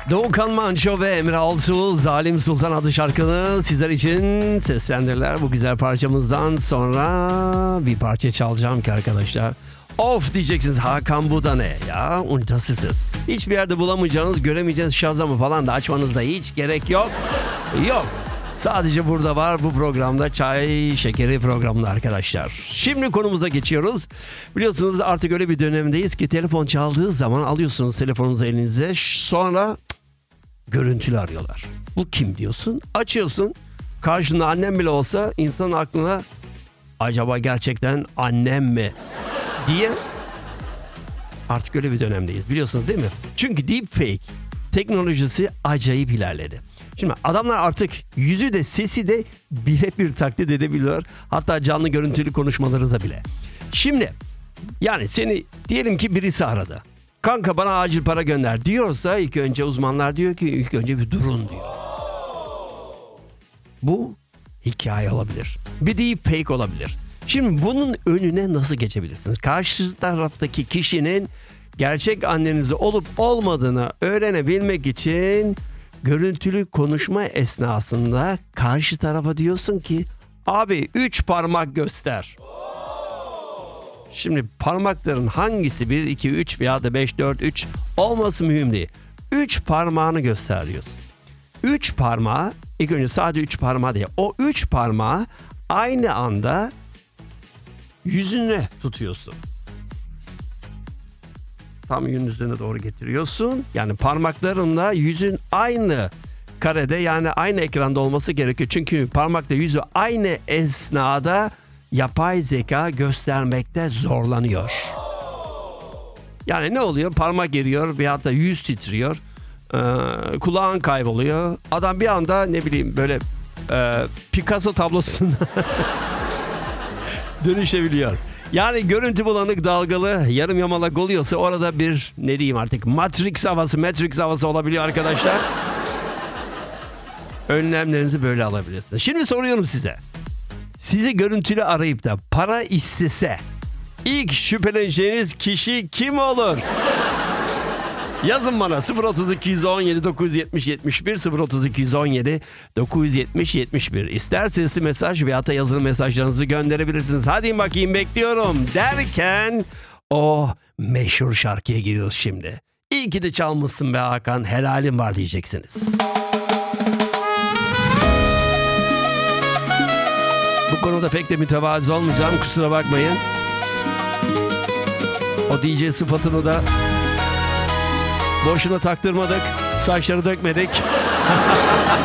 Doğukan Manço ve Emre Altuğ Zalim Sultan adlı şarkını sizler için seslendirdiler. Bu güzel parçamızdan sonra bir parça çalacağım ki arkadaşlar. Of diyeceksiniz, Hakan bu da ne ya? Untasısız. Hiçbir yerde bulamayacağınız, göremeyeceğiniz Shazam'ı falan da açmanızda hiç gerek yok. Yok. Sadece burada var, bu programda Çay Şekeri programında arkadaşlar. Şimdi konumuza geçiyoruz. Biliyorsunuz artık öyle bir dönemdeyiz ki telefon çaldığı zaman alıyorsunuz telefonunuzu elinize. Sonra görüntülü arıyorlar. Bu kim diyorsun? Açıyorsun. Karşında annem bile olsa insanın aklına acaba gerçekten annem mi diye, artık öyle bir dönemdeyiz. Biliyorsunuz değil mi? Çünkü deepfake teknolojisi acayip ilerledi. Şimdi adamlar artık yüzü de sesi de birebir taklit edebiliyor. Hatta canlı görüntülü konuşmaları da bile. Şimdi yani seni diyelim ki birisi aradı. Kanka bana acil para gönder diyorsa ilk önce uzmanlar diyor ki ilk önce bir durun diyor. Bu hikaye olabilir. Bir deepfake olabilir. Şimdi bunun önüne nasıl geçebilirsiniz? Karşı taraftaki kişinin gerçek annenizi olup olmadığını öğrenebilmek için görüntülü konuşma esnasında karşı tarafa diyorsun ki abi 3 parmak göster. Şimdi parmakların hangisi 1, 2, 3 veya da 5, 4, 3 olması mühim değil. 3 parmağını gösteriyorsun. 3 parmağı ilk önce sadece 3 parmağı değil. O 3 parmağı aynı anda yüzüne tutuyorsun. Tam yüzün üzerine doğru getiriyorsun. Yani parmaklarınla yüzün aynı karede, yani aynı ekranda olması gerekiyor. Çünkü parmakla yüzü aynı esnada yapay zeka göstermekte zorlanıyor. Yani ne oluyor? Parmak geriyor veyahut da yüz titriyor. Kulağın kayboluyor. Adam bir anda ne bileyim böyle Picasso tablosuna dönüşebiliyor. Yani görüntü bulanık, dalgalı, yarım yamalak oluyorsa orada bir ne diyeyim artık Matrix havası olabiliyor arkadaşlar. Önlemlerinizi böyle alabilirsiniz. Şimdi soruyorum size. Sizi görüntülü arayıp da para istese ilk şüpheleneceğiniz kişi kim olur? Yazın bana 03217 970 71 03217 970 71. İster sesli mesaj veya da yazılı mesajlarınızı gönderebilirsiniz. Hadi bakayım bekliyorum derken o meşhur şarkıya giriyoruz şimdi. İyi ki de çalmışsın be Hakan, helalim var diyeceksiniz. Bu konuda pek de mütevazı olmayacağım, kusura bakmayın. O DJ sıfatını da boşuna taktırmadık, saçları dökmedik.